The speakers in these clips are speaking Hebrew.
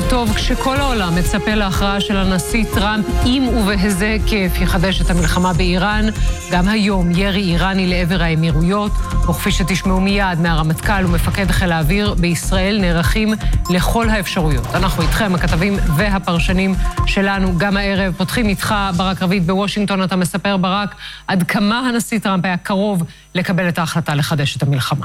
טוב, כשכל העולם מצפה להכרעה של הנשיא טראמפ, אם ובהזה היקף יחדש את המלחמה באיראן, גם היום ירי איראני לעבר האמירויות, וכפי שתשמעו מיד מהרמטכ"ל ומפקד חיל האוויר, בישראל נערכים לכל האפשרויות. אנחנו איתכם, הכתבים והפרשנים שלנו, גם הערב. פותחים איתך, ברק רביד, בוושינגטון. אתה מספר, ברק, עד כמה הנשיא טראמפ היה קרוב לקבל את ההחלטה לחדש את המלחמה.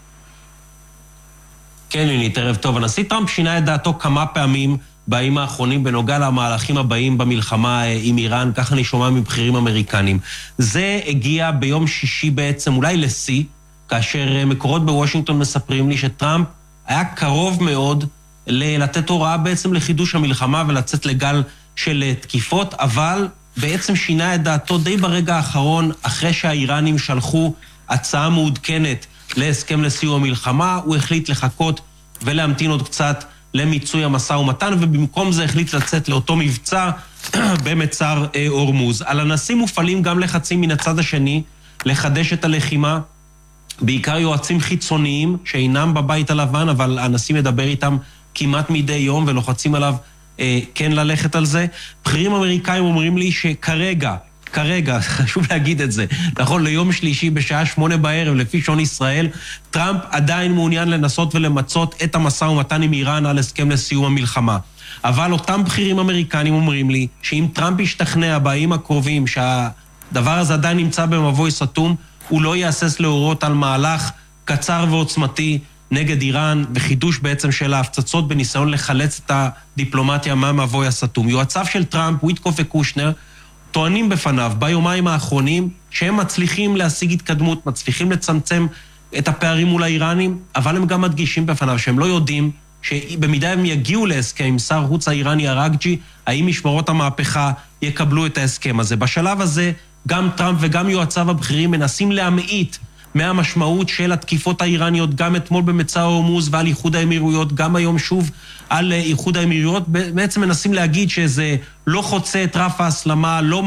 כן, לילי, ערב טוב. הנשיא טראמפ שינה את דעתו כמה פעמים בימים האחרונים בנוגע למהלכים הבאים במלחמה עם איראן, ככה אני שומע מבכירים אמריקנים. זה הגיע ביום שישי בעצם, אולי לשיא, כאשר מקורות בוושינגטון מספרים לי שטראמפ היה קרוב מאוד לתת הוראה בעצם לחידוש המלחמה ולצאת לגל של תקיפות, אבל בעצם שינה את דעתו די ברגע האחרון, אחרי שהאיראנים שלחו הצעה מעודכנת להסכם לסיום המלחמה. הוא החליט לחכות ולהמתין עוד קצת למיצוי המשא ומתן, ובמקום זה החליט לצאת לאותו מבצע במצר הורמוז. על הנשיא מופעלים גם לחצים מן הצד השני לחדש את הלחימה, בעיקר יועצים חיצוניים שאינם בבית הלבן, אבל הנשיא מדבר איתם כמעט מדי יום ולוחצים עליו כן ללכת על זה. בכירים אמריקאים אומרים לי שכרגע, חשוב להגיד את זה, נכון, ליום שלישי בשעה 8 בערב, לפי שעון ישראל, טראמפ עדיין מעוניין לנסות ולמצות את המשא ומתן עם איראן על הסכם לסיום המלחמה. אבל אותם בכירים אמריקנים אומרים לי שאם טראמפ ישתכנע בימים הקרובים שהדבר הזה עדיין נמצא במבוי סתום, הוא לא יאסס להורות על מהלך קצר ועוצמתי נגד איראן, וחידוש בעצם של ההפצצות בניסיון לחלץ את הדיפלומטיה מהמבוי הסתום. יועציו של טראמפ, וויטקוף וקושנר, טוענים בפניו ביומיים האחרונים שהם מצליחים להשיג התקדמות, מצליחים לצמצם את הפערים מול האיראנים, אבל הם גם מדגישים בפניו שהם לא יודעים שבמידה הם יגיעו להסכם עם שר חוץ האיראני אראג'י, האם משמרות המהפכה יקבלו את ההסכם הזה. בשלב הזה גם טראמפ וגם יועציו הבכירים מנסים להמעיט מהמשמעות של התקיפות האיראניות, גם אתמול במצר הורמוז ועל איחוד האמירויות, גם היום שוב על איחוד האמירויות. בעצם מנסים להגיד שזה לא חוצה את רף ההסלמה, לא